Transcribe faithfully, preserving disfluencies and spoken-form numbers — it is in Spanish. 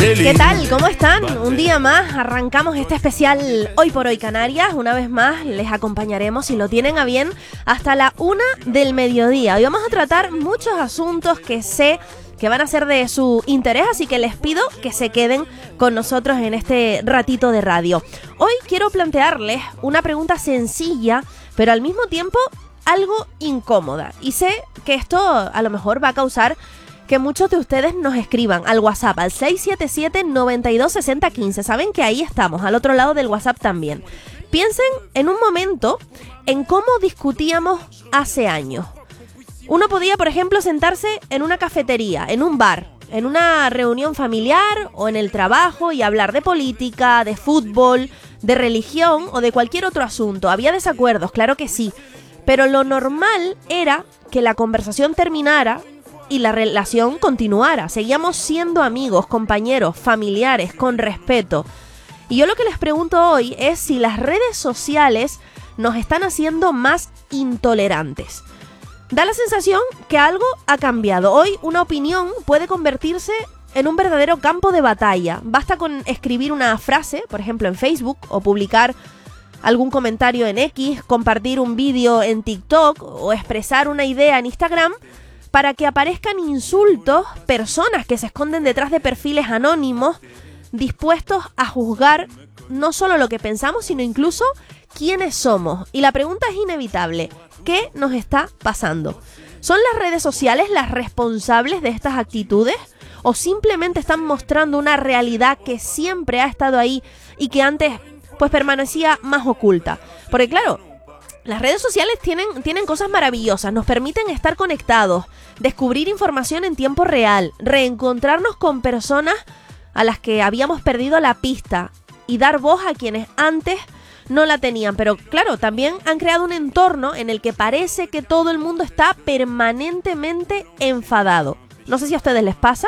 ¿Qué tal? ¿Cómo están? Un día más arrancamos este especial Hoy por Hoy Canarias. Una vez más les acompañaremos, si lo tienen a bien, hasta la una del mediodía. Hoy vamos a tratar muchos asuntos que sé que van a ser de su interés, así que les pido que se queden con nosotros en este ratito de radio. Hoy quiero plantearles una pregunta sencilla, pero al mismo tiempo algo incómoda. Y sé que esto a lo mejor va a causar que muchos de ustedes nos escriban al WhatsApp, al seis siete siete, nueve dos, seis cero uno cinco. Saben que ahí estamos, al otro lado del WhatsApp también. Piensen en un momento en cómo discutíamos hace años. Uno podía, por ejemplo, sentarse en una cafetería, en un bar, en una reunión familiar o en el trabajo y hablar de política, de fútbol, de religión o de cualquier otro asunto. Había desacuerdos, claro que sí, pero lo normal era que la conversación terminara y la relación continuara. Seguíamos siendo amigos, compañeros, familiares, con respeto. Y yo lo que les pregunto hoy es si las redes sociales nos están haciendo más intolerantes. Da la sensación que algo ha cambiado. Hoy una opinión puede convertirse en un verdadero campo de batalla. Basta con escribir una frase, por ejemplo en Facebook, o publicar algún comentario en X, compartir un vídeo en TikTok o expresar una idea en Instagram para que aparezcan insultos, personas que se esconden detrás de perfiles anónimos, dispuestos a juzgar no solo lo que pensamos, sino incluso quiénes somos. Y la pregunta es inevitable: ¿qué nos está pasando? ¿Son las redes sociales las responsables de estas actitudes? ¿O simplemente están mostrando una realidad que siempre ha estado ahí y que antes pues permanecía más oculta? Porque claro, las redes sociales tienen, tienen cosas maravillosas, nos permiten estar conectados, descubrir información en tiempo real, reencontrarnos con personas a las que habíamos perdido la pista y dar voz a quienes antes no la tenían. Pero claro, también han creado un entorno en el que parece que todo el mundo está permanentemente enfadado. No sé si a ustedes les pasa,